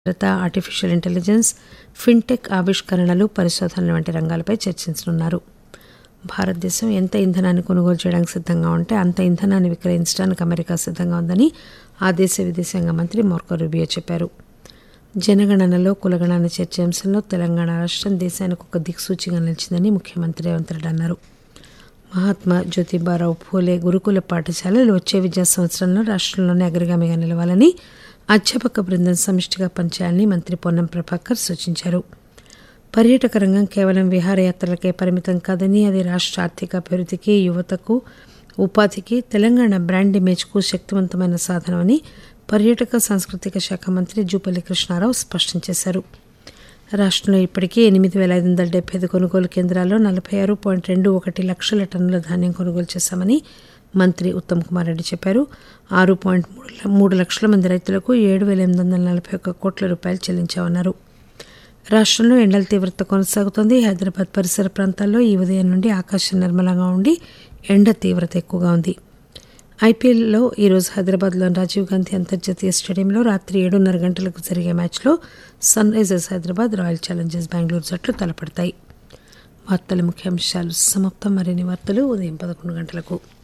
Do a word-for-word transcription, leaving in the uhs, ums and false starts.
భద్రత, artificial intelligence, fintech ఆవిష్కరణలు, పరిశోధనలు వంటి రంగాలపై చర్చించనున్నారు. భారతదేశం ఎంత ఇంధనాన్ని కొనుగోలు చేయడానికి సిద్ధంగా ఉంటే అంత ఇంధనాన్ని విక్రయించడానికి అమెరికా సిద్ధంగా ఉందని ఆ దేశ విదేశాంగ మంత్రి మార్కో రూబియో చెప్పారు. జనగణనలో కులగణన చేర్చే అంశంలో తెలంగాణ రాష్ట్రం దేశానికి ఒక దిక్సూచిగా నిలిచిందని ముఖ్యమంత్రి రేవంత్ రెడ్డి అన్నారు. మహాత్మా జ్యోతిబారావు ఫూలే గురుకుల పాఠశాలలు వచ్చే విద్యా సంవత్సరంలో రాష్ట్రంలోనే అగ్రగామిగా నిలవాలని, అధ్యాపక బృందం సమిష్టిగా పనిచేయాలని మంత్రి పొన్నం ప్రభాకర్ సూచించారు. పర్యాటక రంగం కేవలం విహారయాత్రలకే పరిమితం కాదని, అది రాష్ట్ర ఆర్థిక అభివృద్ధికి, యువతకు ఉపాధికి, తెలంగాణ బ్రాండ్ ఇమేజ్కు శక్తివంతమైన సాధనమని పర్యాటక సాంస్కృతిక శాఖ మంత్రి జూపల్లి కృష్ణారావు స్పష్టం చేశారు. రాష్ట్రంలో ఇప్పటికీ ఎనిమిది వేల ఐదు వందల డెబ్బై ఐదు కొనుగోలు కేంద్రాల్లో నలభై ఆరు పాయింట్ రెండు ఒకటి లక్షల టన్నుల ధాన్యం కొనుగోలు చేశామని మంత్రి ఉత్తమ్ కుమార్ రెడ్డి చెప్పారు. ఆరు పాయింట్ మూడు లక్షల మంది రైతులకు ఏడు వేల ఎనిమిది వందల నలభై ఒక్క కోట్ల రూపాయలు చెల్లించామన్నారు. రాష్ట్రంలో ఎండల తీవ్రత కొనసాగుతోంది. హైదరాబాద్ పరిసర ప్రాంతాల్లో ఈ ఉదయం నుండి ఆకాశం నిర్మలంగా ఉండి ఎండ తీవ్రత ఎక్కువగా ఉంది. ఐపీఎల్లో ఈరోజు హైదరాబాద్లోని రాజీవ్ గాంధీ అంతర్జాతీయ స్టేడియంలో రాత్రి ఏడున్నర గంటలకు జరిగే మ్యాచ్లో sun Risers Hyderabad, royal Challengers Bengaluru జట్లు తలపడతాయి. వార్తల ముఖ్యాంశాలు సమాప్తం. మరిన్ని వార్తలు ఉదయం పదకొండు గంటలకు.